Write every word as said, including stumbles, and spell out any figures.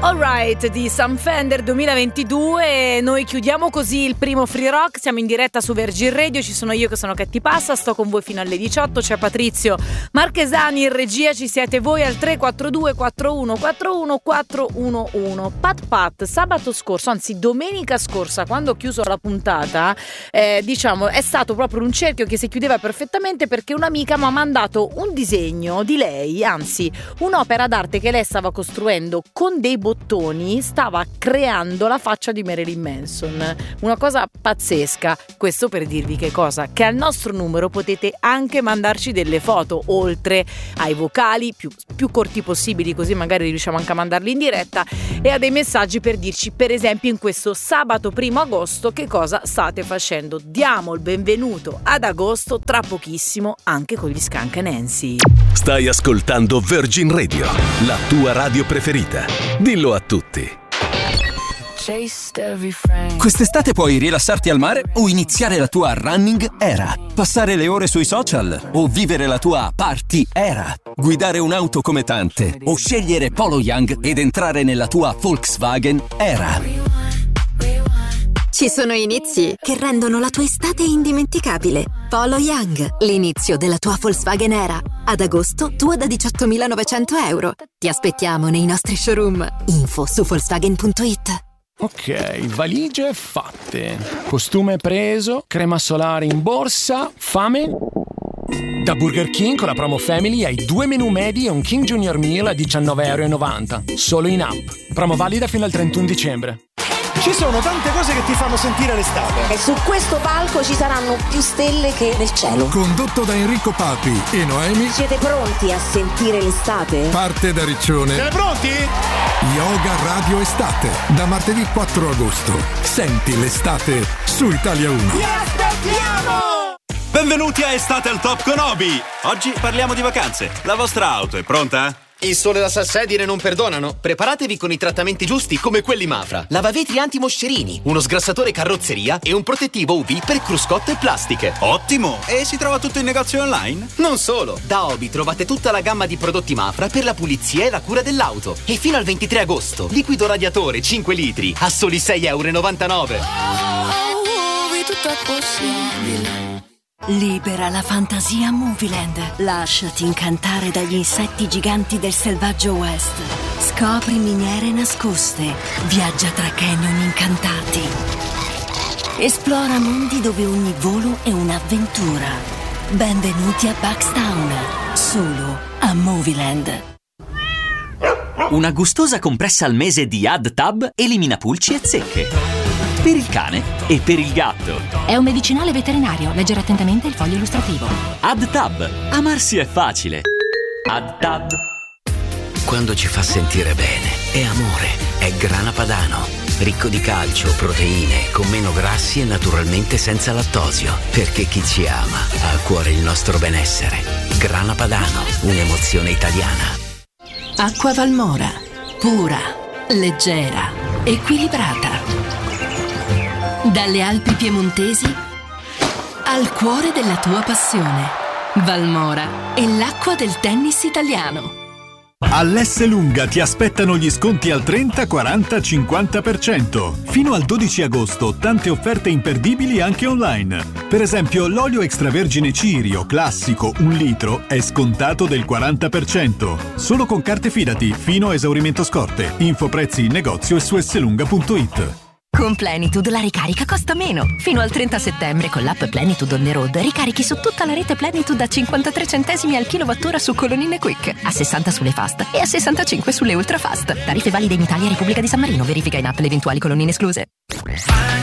Alright di Sam Fender duemilaventidue. Noi chiudiamo così il primo Free Rock. Siamo in diretta su Virgin Radio. Ci sono io che sono Katy Passa. Sto con voi fino alle diciotto. C'è Patrizio Marchesani in regia. Ci siete voi al tre quattro due quattro uno quattro uno quattro uno uno. Pat Pat, sabato scorso, anzi domenica scorsa, quando ho chiuso la puntata, eh, diciamo è stato proprio un cerchio che si chiudeva perfettamente, perché un'amica mi ha mandato un disegno di lei, anzi un'opera d'arte che lei stava costruendo con dei bottoni. Stava creando la faccia di Marilyn Manson, una cosa pazzesca. Questo per dirvi che cosa? Che al nostro numero potete anche mandarci delle foto, oltre ai vocali più, più corti possibili, così magari riusciamo anche a mandarli in diretta, e a dei messaggi per dirci, per esempio, in questo sabato primo agosto che cosa state facendo. Diamo il benvenuto ad agosto tra pochissimo anche con gli Skunk Nancy. Stai ascoltando Virgin Radio, la tua radio preferita. Dillo a tutti. Quest'estate puoi rilassarti al mare o iniziare la tua running era, passare le ore sui social o vivere la tua party era, guidare un'auto come tante o scegliere Polo Young ed entrare nella tua Volkswagen era. Ci sono inizi che rendono la tua estate indimenticabile. Polo Young, l'inizio della tua Volkswagen era. Ad agosto, tua da diciottomilanovecento euro. Ti aspettiamo nei nostri showroom. Info su Volkswagen punto it. Ok, valigie fatte. Costume preso, crema solare in borsa, fame? Da Burger King con la promo Family hai due menù medi e un King Junior Meal a diciannove e novanta euro. Solo in app. Promo valida fino al trentuno dicembre. Ci sono tante cose che ti fanno sentire l'estate. E su questo palco ci saranno più stelle che nel cielo. Condotto da Enrico Papi e Noemi. Siete pronti a sentire l'estate? Parte da Riccione. Siete pronti? Yoga Radio Estate. Da martedì quattro agosto. Senti l'estate su Italia uno. Vi aspettiamo! Benvenuti a Estate al Top con Obi. Oggi parliamo di vacanze. La vostra auto è pronta? Il sole e la salsedine non perdonano? Preparatevi con i trattamenti giusti come quelli Mafra. Lavavetri anti-moscerini, uno sgrassatore carrozzeria e un protettivo U V per cruscotte e plastiche. Ottimo! E si trova tutto in negozio online? Non solo! Da Obi trovate tutta la gamma di prodotti Mafra per la pulizia e la cura dell'auto. E fino al ventitré agosto, liquido radiatore cinque litri a soli sei e novantanove euro. Oh, oh, tutto è possibile. Libera la fantasia Movieland. Lasciati incantare dagli insetti giganti del selvaggio West. Scopri miniere nascoste. Viaggia tra canyon incantati. Esplora mondi dove ogni volo è un'avventura. Benvenuti a Buckstown. Solo a Movieland. Una gustosa compressa al mese di AdTab elimina pulci e zecche. Per il cane e per il gatto. È un medicinale veterinario. Leggere attentamente il foglio illustrativo. AdTab. Amarsi è facile. AdTab. Quando ci fa sentire bene è amore. È Grana Padano. Ricco di calcio, proteine, con meno grassi e naturalmente senza lattosio. Perché chi ci ama ha a cuore il nostro benessere. Grana Padano. Un'emozione italiana. Acqua Valmora. Pura, leggera, equilibrata. Dalle Alpi piemontesi al cuore della tua passione. Valmora è l'acqua del tennis italiano. All'S Lunga ti aspettano gli sconti al trenta, quaranta, cinquanta per cento. Fino al dodici agosto tante offerte imperdibili anche online. Per esempio l'olio extravergine Cirio classico un litro è scontato del quaranta per cento. Solo con carte Fidati fino a esaurimento scorte. Info prezzi in negozio e su slunga punto it. Con Plenitude la ricarica costa meno. Fino al trenta settembre con l'app Plenitude on the road ricarichi su tutta la rete Plenitude a cinquantatré centesimi al kilowattora su colonnine Quick, a sessanta sulle fast e a sessantacinque sulle ultra fast. Tariffe valide in Italia e Repubblica di San Marino. Verifica in app le eventuali colonnine escluse.